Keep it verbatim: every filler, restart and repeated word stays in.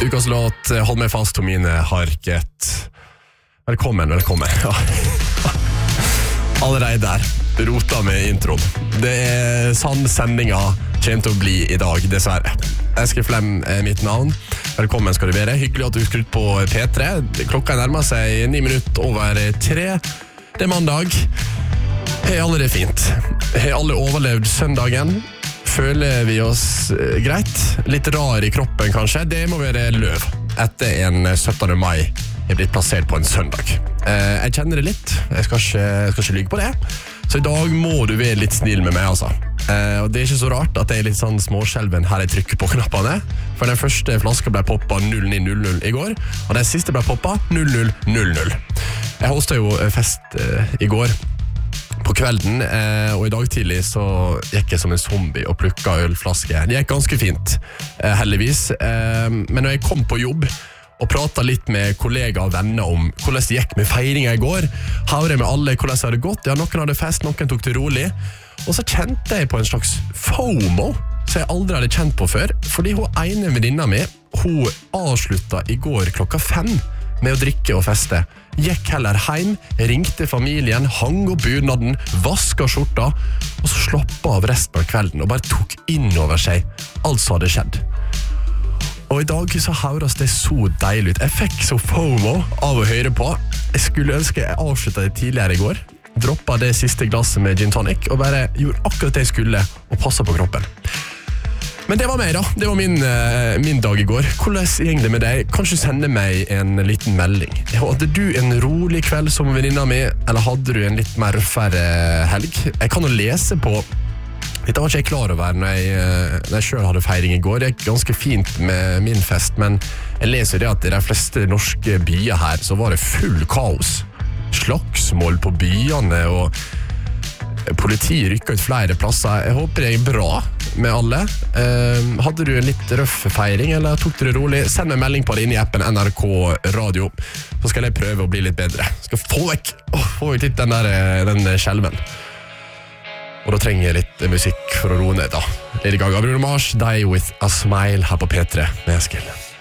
Ukas låt, hold meg fast, Tomine Harket. Velkommen, velkommen. Ja. Allerede der, rota med introen. Det er sann sendinga kommer til å bli i dag, dessverre. Eskil Flem er mitt navn. Velkommen skal du være. Hyggelig at du skrudd på P tre. Klokka nærmer seg ni minutter over tre. Det er mandag. Hei, alle det fint. Hei, alle overlevd søndagen. Føler vi oss eh, greit? Litt rar i kroppen kanskje. Det må være løv etter en syttende mai er blitt plassert på en søndag. Eh, jeg kjenner det litt. Jeg skal ikke, jeg skal ikke lyge på det. Så i dag må du være litt snill med meg, altså. Eh, og det er ikke så rart at jeg er litt sånn småskjelven her jeg trykker på knappene. For den første flaska ble poppet null ni null null i går, og den siste ble poppet null null null null. Jeg hostet jo fest eh, i går på kvelden, eh, og i dag tidlig så gikk jeg som en zombie og plukket ølflaske. Det gikk ganske fint, eh, heldigvis. Eh, men når jeg kom på jobb og pratet litt med kollegaer og venner om hvordan det gikk med feiringen i går, hørte jeg med alle hvordan det hadde gått. Ja, noen hadde fest, noen tok det rolig. Og så kjente jeg på en slags FOMO, som jeg aldri hadde kjent på før, fordi hun ene venninna mi, hun avsluttet i går klokka fem med å drikke og feste. Gikk heller hjem, ringte familien, hang opp bunaden, vasket skjorta, og så slappet av resten av kvelden og bare tok inn over seg alt som hadde skjedd. Og i dag så høres det så deilig ut. Jeg fikk så FOMO av å høre på. Jeg skulle ønske jeg avsluttet det tidligere i går, droppet det siste glasset med gin tonic, og bare gjorde akkurat det jeg skulle, og passet på kroppen. Men det var meg da, det var min, uh, min dag i går. Hvordan gikk det med deg? Kanskje sende meg en liten melding. Hadde du en rolig kveld som venninna mi, eller hadde du en litt mer røffere helg? Jeg kan jo lese på, dette var ikke jeg klar over når jeg, uh, når jeg selv hadde feiring i går. Det gikk ganske fint med min fest, men jeg leser det at i de fleste norske byer her så var det full kaos. Slagsmål på byene, og politiet rykket ut flere plasser. Jeg håper det er bra med alle. Eh, hadde du en litt røff feiring, eller tok du det rolig? Send meg en melding på det inn i appen N R K Radio, så skal jeg prøve å bli litt bedre. Skal få vekk, oh, få vekk litt den der den skjelven. Og da trenger jeg litt musikk for å roe ned da. Lady Gaga, Bruno Mars, Die With A Smile her på P tre med Eskil.